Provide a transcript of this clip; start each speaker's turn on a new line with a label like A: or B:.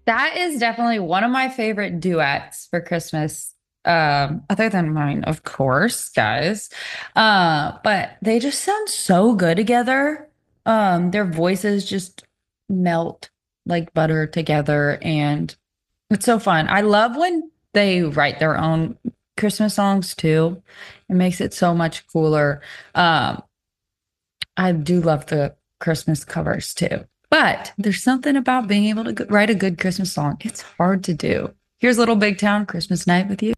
A: That is definitely one of my favorite duets for Christmas. Other than mine, of course, guys. But they just sound so good together. Their voices just melt like butter together, and it's so fun. I love when they write their own Christmas songs too. It makes it so much cooler. Um, I do love the Christmas covers too. But there's something about being able to write a good Christmas song. It's hard to do. Here's Little Big Town Christmas Night with you.